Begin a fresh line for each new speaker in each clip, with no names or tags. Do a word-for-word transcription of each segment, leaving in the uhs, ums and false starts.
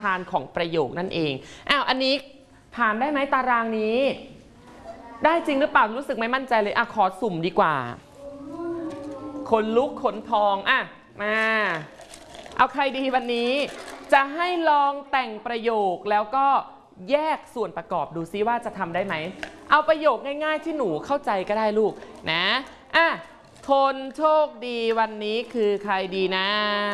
ทานของประโยคนั่นเองอ้าวอันนี้ผ่านได้ไหมตารางนี้ได้จริงหรือเปล่ารู้สึกไม่มั่นใจเลยอ่ะขอสุ่มดีกว่าขนลุกขนพองอ่ะมาเอาใครดีวันนี้จะให้ลองแต่งประโยคแล้วก็แยกส่วนประกอบดูซิว่าจะทำได้ไหมเอาประโยคง่ายๆที่หนูเข้าใจก็ได้ลูกนะอ่ะคนโชคดีวันนี้คือใครดีนะ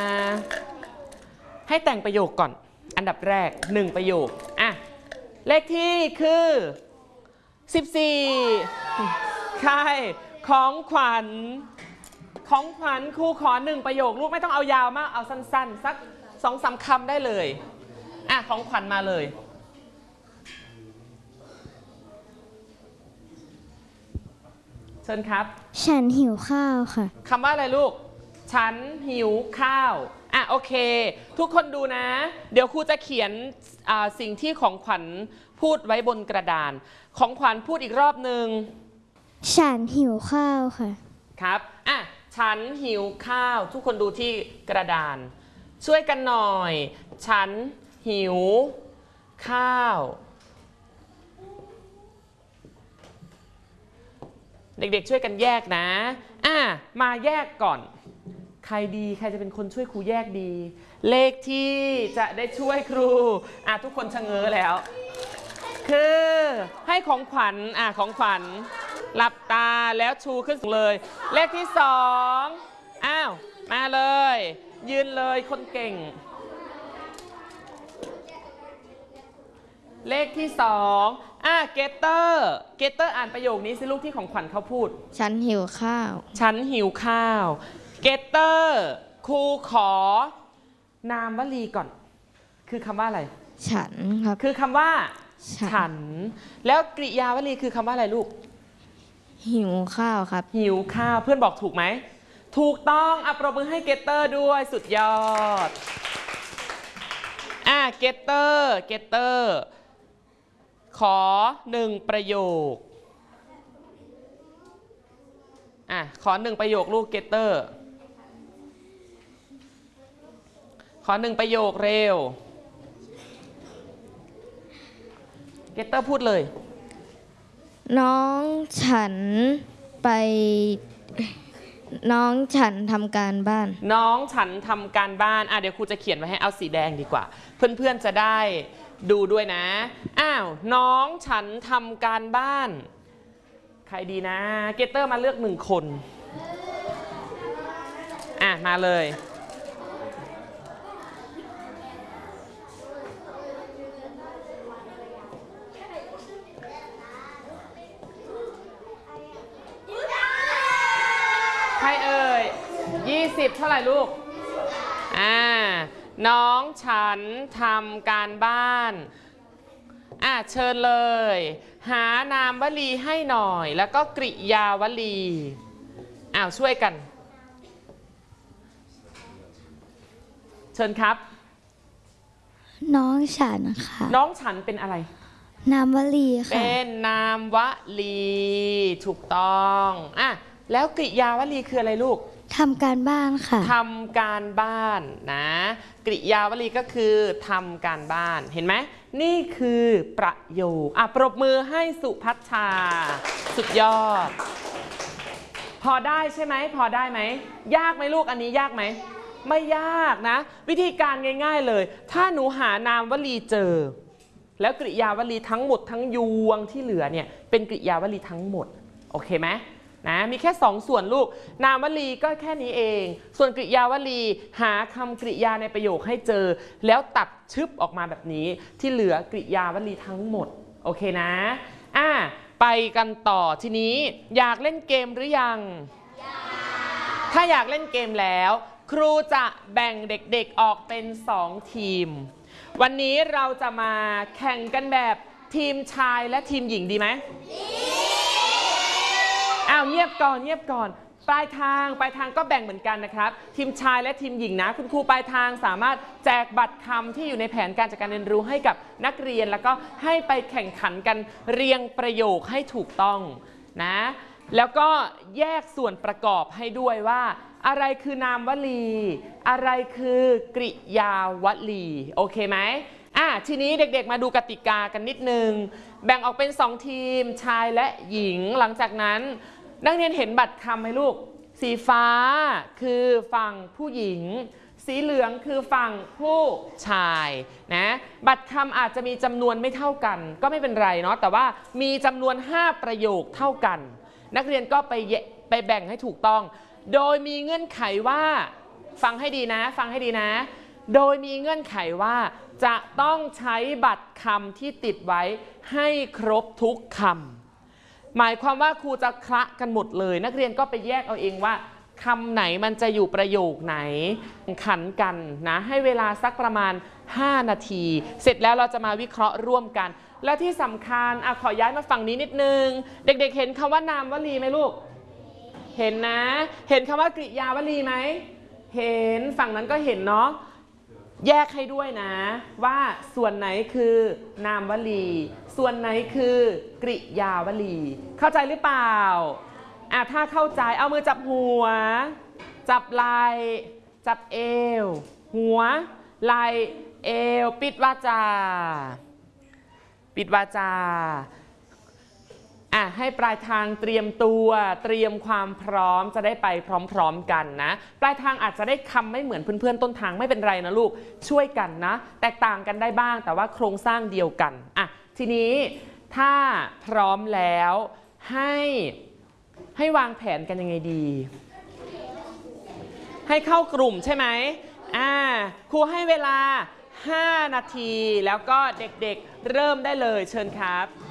ให้แต่งประโยคก่อนอันดับแรกหนึ่งประโยคอ่ะเลขที่คือสิบสี่ใครของขวัญของขวัญครูขอหนึ่งประโยคลูกไม่ต้องเอายาวมากเอาสั้นๆสักสองสามคำได้เลยอ่ะของขวัญมาเลยเชิญครับ
ฉันหิวข้าวค่ะ
คำว่าอะไรลูกฉันหิวข้าวอ่ะโอเคทุกคนดูนะเดี๋ยวครูจะเขียนสิ่งที่ของขวัญพูดไว้บนกระดานของขวัญพูดอีกรอบหนึ่ง
ฉันหิวข้าวค่ะ
ครับอ่ะฉันหิวข้าวทุกคนดูที่กระดานช่วยกันหน่อยฉันหิวข้าวเด็กๆช่วยกันแยกนะอ่ะมาแยกก่อนใครดีใครจะเป็นคนช่วยครูแยกดีเลขที่จะได้ช่วยครูอ่ะทุกคนชะเง้อแล้วคือให้ของขวัญอ่ะของขวัญหลับตาแล้วชูขึ้นสูงเลยเลขที่สองอ้าวมาเลยยืนเลยคนเก่งเลขที่สองอ่ะเกตเตอร์เกตเตอร์อ่านประโยคนี้สิลูกที่ของขวัญเขาพูด
ฉันหิวข้าว
ฉันหิวข้าวเกตเตอร์ครูขอนามวลีก่อนคือคำว่าอะไร
ฉันครับ
คือคำว่าฉันแล้วกริยาวลีคือคำว่าอะไรลูก
หิวข้าวครับ
หิวข้าวเพื่อนบอกถูกไหมถูกต้องอ่ะปรบมือให้เกตเตอร์ด้วยสุดยอดอ่ะเกตเตอร์เกตเตอร์ขอหนึ่งประโยคอ่ะขอหนึ่งประโยคลูกเกตเตอร์ขอหนึ่งประโยคเร็วเกตเตอร์พูดเลย
น้องฉันไปน้องฉันทำการบ้าน
น้องฉันทำการบ้านอ่ะเดี๋ยวครูจะเขียนไว้ให้เอาสีแดงดีกว่าเพื่อนๆจะได้ดูด้วยนะอ้าวน้องฉันทำการบ้านใครดีนะเกตเตอร์มาเลือกหนึ่งคนอ่ะมาเลยใครเอ่ยยี่สิบเท่าไหร่ลูกอ่าน้องฉันทำการบ้านอ่ะเชิญเลยหานามวลีให้หน่อยแล้วก็กริยาวลีอ้าวช่วยกันเชิญครับ
น้องฉันค่ะ
น้องฉันเป็นอะไร
นามวลีค่ะ
เป็นนามวลีถูกต้องอ่ะแล้วกริยาวลีคืออะไรลูก
ทำการบ้านค่ะ
ทำการบ้านนะกริยาวลีก็คือทำการบ้านเห็นไหมนี่คือประโยคอ่ะปรบมือให้สุพัชชาสุดยอดพอได้ใช่ไหมพอได้ไหมยากไหมลูกอันนี้ยากไหมไม่ยากนะวิธีการง่ายๆเลยถ้าหนูหานามวลีเจอแล้วกริยาวลีทั้งหมดทั้งยวงที่เหลือเนี่ยเป็นกริยาวลีทั้งหมดโอเคไหมนะมีแค่สองส่วนลูกนามวลีก็แค่นี้เองส่วนกริยาวลีหาคำกริยาในประโยคให้เจอแล้วตัดชึบออกมาแบบนี้ที่เหลือกริยาวลีทั้งหมดโอเคนะอ่ะไปกันต่อทีนี้อยากเล่นเกมหรือยังถ้าอยากเล่นเกมแล้วครูจะแบ่งเด็กๆออกเป็นสองทีมวันนี้เราจะมาแข่งกันแบบทีมชายและทีมหญิงดีไหมอ้าวเงียบก่อนเงียบก่อนปลายทางปลายทางก็แบ่งเหมือนกันนะครับทีมชายและทีมหญิงนะคุณครูปลายทางสามารถแจกบัตรคำที่อยู่ในแผนการจัดการเรียนรู้ให้กับนักเรียนแล้วก็ให้ไปแข่งขันกันเรียงประโยคให้ถูกต้องนะแล้วก็แยกส่วนประกอบให้ด้วยว่าอะไรคือนามวลีอะไรคือกริยาวลีโอเคไหมอ่ะทีนี้เด็กๆมาดูกติกากันนิดนึงแบ่งออกเป็นสองทีมชายและหญิงหลังจากนั้นนักเรียนเห็นบัตรคำไหมลูกสีฟ้าคือฝั่งผู้หญิงสีเหลืองคือฝั่งผู้ชายนะบัตรคำอาจจะมีจำนวนไม่เท่ากันก็ไม่เป็นไรเนาะแต่ว่ามีจำนวนห้าประโยคเท่ากันนักเรียนก็ไปไปแบ่งให้ถูกต้องโดยมีเงื่อนไขว่าฟังให้ดีนะฟังให้ดีนะโดยมีเงื่อนไขว่าจะต้องใช้บัตรคำที่ติดไว้ให้ครบทุกคำหมายความว่าครูจะคละกันหมดเลยนักเรียนก็ไปแยกเอาเองว่าคำไหนมันจะอยู่ประโยคไหนขันกันนะให้เวลาสักประมาณห้านาทีเสร็จแล้วเราจะมาวิเคราะห์ร่วมกันและที่สำคัญอ่ะขอย้ายมาฝั่งนี้นิดนึงเด็กๆเห็นคำว่านามวลีไหมลูกเห็นนะเห็นคำว่ากริยาวลีไหมเห็นฝั่งนั้นก็เห็นเนาะแยกให้ด้วยนะว่าส่วนไหนคือนามวลีส่วนไหนคือกริยาวลีเข้าใจหรือเปล่าอ่ะถ้าเข้าใจเอามือจับหัวจับไหล่จับเอวหัวไหล่เอวปิดวาจาปิดวาจาอ่ะให้ปลายทางเตรียมตัวเตรียมความพร้อมจะได้ไปพร้อมๆกันนะปลายทางอาจจะได้คำไม่เหมือนเพื่อนๆต้นทางไม่เป็นไรนะลูกช่วยกันนะแตกต่างกันได้บ้างแต่ว่าโครงสร้างเดียวกันอ่ะทีนี้ถ้าพร้อมแล้วให้ให้วางแผนกันยังไงดีให้เข้ากลุ่มใช่ไหมอ่าครูให้เวลาห้านาทีแล้วก็เด็กๆเริ่มได้เลยเชิญครับ